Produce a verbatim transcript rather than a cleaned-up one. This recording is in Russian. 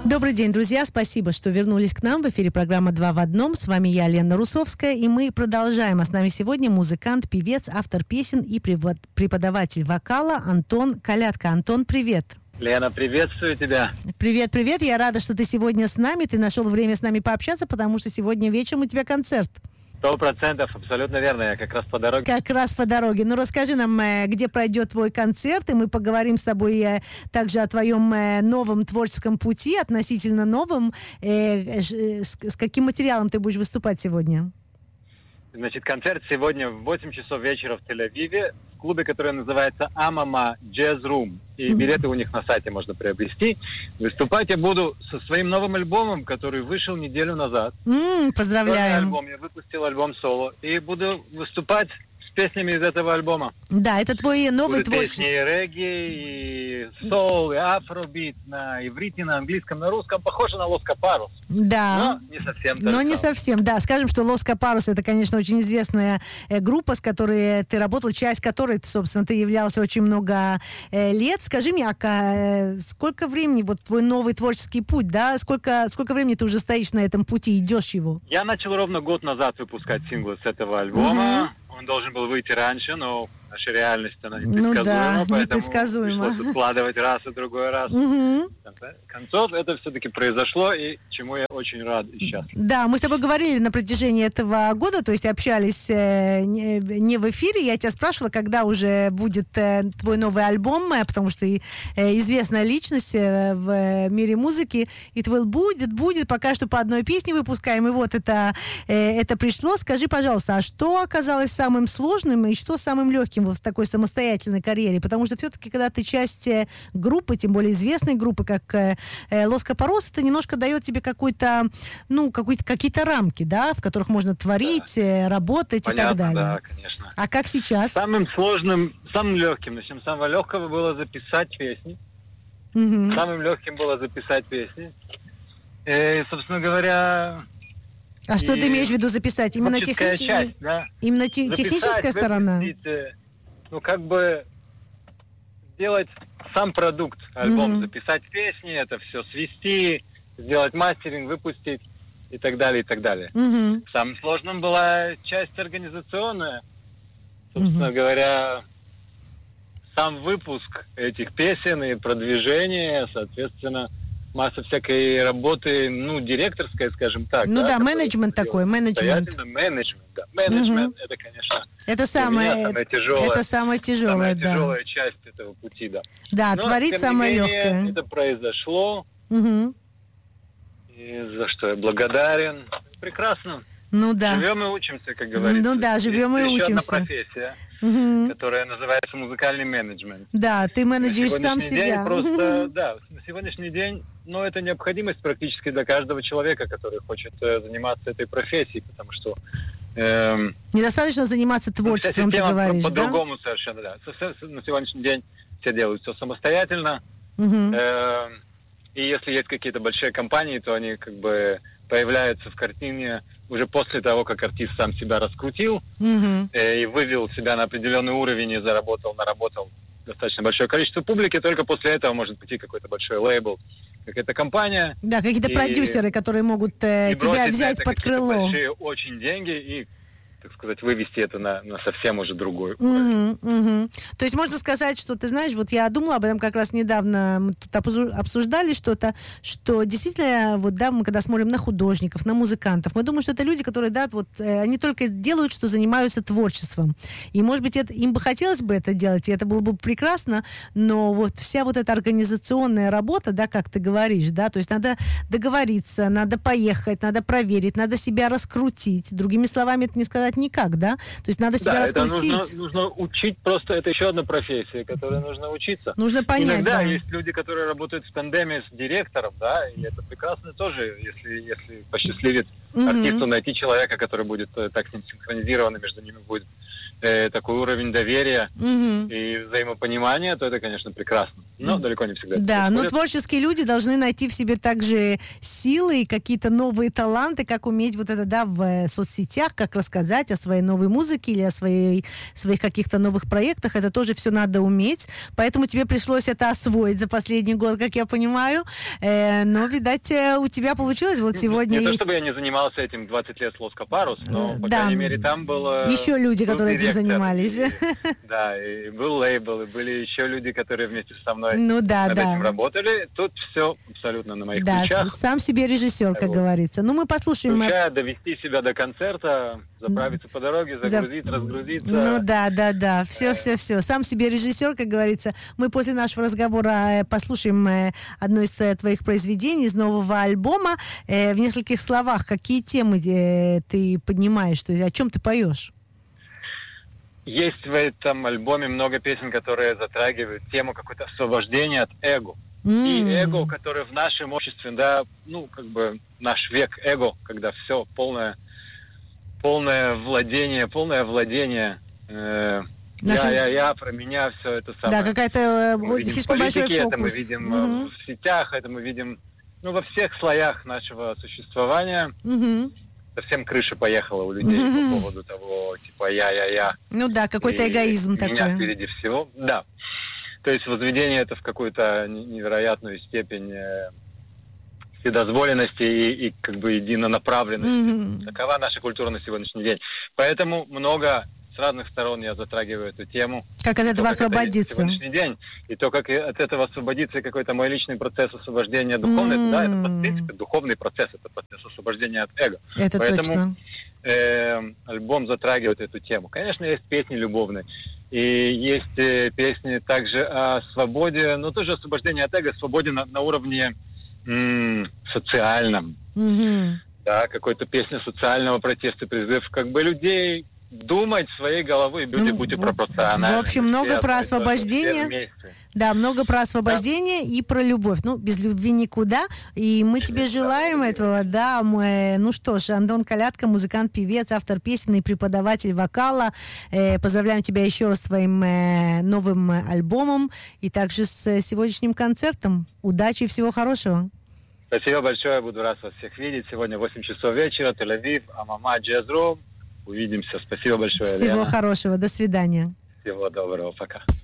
Добрый день, друзья. Спасибо, что вернулись к нам. В эфире программа «Два в одном». С вами я, Лена Русовская, и мы продолжаем. А с нами сегодня музыкант, певец, автор песен и преподаватель вокала Антон Колядко. Антон, привет. Лена, приветствую тебя. Привет, привет. Я рада, что ты сегодня с нами. Ты нашел время с нами пообщаться, потому что сегодня вечером у тебя концерт. Сто процентов, абсолютно верно. Я как раз по дороге. Как раз по дороге. Ну, расскажи нам, где пройдет твой концерт, и мы поговорим с тобой также о твоем новом творческом пути, относительно новом. С каким материалом ты будешь выступать сегодня? Значит, концерт сегодня в восемь часов вечера в Тель-Авиве в клубе, который называется Амама Jazz Room. И билеты у них на сайте можно приобрести. Выступать я буду со своим новым альбомом, который вышел неделю назад. Mm, поздравляем. Альбом. Я выпустил альбом соло. И буду выступать с песнями из этого альбома. Да, это твой новый творческий... Песни и регги, и соул, и афробит на иврите, на английском, на русском. Похоже на Лос Капарус. Да. Но не совсем. Но не совсем, да. Скажем, что Лос Капарус — это, конечно, очень известная э, группа, с которой ты работал, часть которой, собственно, ты являлся очень много э, лет. Скажи мне, а э, сколько времени, вот твой новый творческий путь, да? Сколько, сколько времени ты уже стоишь на этом пути, идешь его? Я начал ровно год назад выпускать синглы с этого альбома. Mm-hmm. Он должен был выйти раньше, но наша реальность, она непредсказуема, ну да, поэтому непредсказуема. пришлось откладывать раз и другой раз. Угу. В конце концов, это все-таки произошло, и чему я очень рад и счастлив. Да, мы с тобой говорили на протяжении этого года, то есть общались э, не, не в эфире. Я тебя спрашивала, когда уже будет э, твой новый альбом, э, потому что ты э, известная личность э, в мире музыки, и твой будет, будет, пока что по одной песне выпускаем, и вот это, э, это пришло. Скажи, пожалуйста, а что оказалось самым сложным и что самым легким в такой самостоятельной карьере? Потому что все-таки, когда ты часть группы, тем более известной группы, как Лос Капарус, это немножко дает тебе какой-то, ну, какой-то, какие-то рамки, да, в которых можно творить, да. работать. Понятно, и так далее. Да, конечно. А как сейчас? Самым сложным, самым легким, начнем с самого легкого, было записать песни. Угу. Самым легким было записать песни. И, собственно говоря... А что ты имеешь в виду записать? Именно, технич... часть, да? Именно те... записать, техническая сторона? Ну, как бы сделать сам продукт, альбом, mm-hmm. записать песни, это все свести, сделать мастеринг, выпустить и так далее, и так далее. Mm-hmm. Самым сложным была часть организационная. Собственно mm-hmm. говоря, сам выпуск этих песен и продвижение, соответственно, масса всякой работы, ну, директорская, скажем так. Ну да, да менеджмент такой, менеджмент. Менеджмент, да. Менеджмент, mm-hmm. это, конечно, это самое, самая тяжелая, это самое тяжелое, самая да. тяжелая часть этого пути, да. Да, но, творить самое легкое. Это произошло, mm-hmm. и за что я благодарен. Прекрасно. Ну да. Живем и учимся, как говорится. Ну да, живем Есть и еще учимся. Одна профессия, угу. которая называется музыкальный менеджмент. Да, ты менеджеришь сам себя. День просто, да, на сегодняшний день, ну, это необходимость практически для каждого человека, который хочет э, заниматься этой профессией, потому что... Эм, недостаточно заниматься творчеством, ну, ты говоришь, по-другому да? совершенно, да. На сегодняшний день все делают все самостоятельно. Угу. Эм, и если есть какие-то большие компании, то они как бы появляются в картине уже после того, как артист сам себя раскрутил uh-huh. э, и вывел себя на определенный уровень и заработал, наработал достаточно большое количество публики, только после этого может прийти какой-то большой лейбл, какая-то компания. Да, какие-то и, продюсеры, которые могут э, тебя взять под крыло. Большие очень деньги и, так сказать, вывести это на, на совсем уже другой угу, уровень. Угу. То есть можно сказать, что, ты знаешь, вот я думала об этом как раз недавно, мы тут обсуждали что-то, что действительно, вот да, мы когда смотрим на художников, на музыкантов, мы думаем, что это люди, которые, да, вот, они только делают, что занимаются творчеством. И, может быть, это, им бы хотелось бы это делать, и это было бы прекрасно, но вот вся вот эта организационная работа, да, как ты говоришь, да, то есть надо договориться, надо поехать, надо проверить, надо себя раскрутить. Другими словами, это не сказать никак, да? То есть надо себя да, раскрутить. Это нужно, нужно учить, просто это еще одна профессия, которой нужно учиться. Нужно понять, Иногда да. есть люди, которые работают в тандеме с директором, да, и это прекрасно тоже, если, если посчастливит угу. артисту найти человека, который будет так с ним синхронизирован, и между ними будет э, такой уровень доверия Мгм. и взаимопонимания, то это, конечно, прекрасно. Но далеко не всегда это Да, но происходит. творческие люди должны найти в себе также силы и какие-то новые таланты, как уметь вот это, да, в э, соцсетях, как рассказать о своей новой музыке или о своей, своих каких-то новых проектах. Это тоже все надо уметь. Поэтому тебе пришлось это освоить за последний год, как я понимаю. Э, но, видать, э, у тебя получилось. Вот сегодня Не то, есть... чтобы я не занимался этим двадцать лет с Лоска Парус, но, Э, по да, крайней мере, там было... еще люди, был которые этим директор, занимались. и- да, и был лейбл, и были еще люди, которые вместе со мной Ну да, над да. этим работали. Тут все абсолютно на моих Да, плечах. с- сам себе режиссер, как Вот. говорится. Ну, мы послушаем... э, Включая довести себя до концерта, заправиться по дороге, За- загрузить, разгрузиться. Ну да, да, да. Все, все, все. Сам себе режиссер, как говорится. Мы после нашего разговора э, послушаем э, одно из э, твоих произведений из нового альбома. Э, В нескольких словах, какие темы э, ты поднимаешь? То есть о чем ты поешь? Есть в этом альбоме много песен, которые затрагивают тему какое-то освобождения от эго. И М. эго, которое в нашем обществе, да, ну, как бы наш век эго, когда все полное, полное владение, полное владение. э, Наши- Я, я, я, про меня, все это самое. Да, какая-то э, Мы видим в слишком большой политике, фокус. это мы видим э, Мгм. в сетях, это мы видим, ну, во всех слоях нашего существования. Мгм. Совсем крыша поехала у людей Мгм. по поводу того, типа, я-я-я. Ну да, какой-то И эгоизм меня такой. впереди всего. Да. То есть возведение это в какую-то не- невероятную степень э, вседозволенности и, и как бы единонаправленности. Мгм. Такова наша культура на сегодняшний день. Поэтому много с разных сторон я затрагиваю эту тему. Как от То, этого как это есть на освободиться? сегодняшний день. И то, как и от этого освободиться, и какой-то мой личный процесс освобождения духовный, это, да, это М. в принципе духовный процесс, это процесс освобождения от эго. Это Поэтому точно. э, альбом затрагивает эту тему. Конечно, есть песни любовные, и есть э, песни также о свободе, но тоже освобождение от эго, свободе на, на уровне м, социальном. Мгм. Да, какой-то песня социального протеста, призыв как бы людей думать своей головой, люди, Ну, будьте в- пропорциональны. в общем, много Все про одно и то же, освобождение. все вместе. Да, много про освобождение и про любовь. Ну, без любви никуда. И мы тебе Конечно, желаем да. этого, да. Мы, ну что ж, Антон Колядко, музыкант, певец, автор песен и преподаватель вокала. Э, поздравляем тебя еще раз с твоим э, новым э, альбомом и также с э, сегодняшним концертом. Удачи и всего хорошего. Спасибо большое, буду рад вас всех видеть. Сегодня восемь часов вечера, Тель-Авив, Амама, Jazz Room. Увидимся. Спасибо большое, Всего Лена. хорошего. До свидания. Всего доброго. Пока.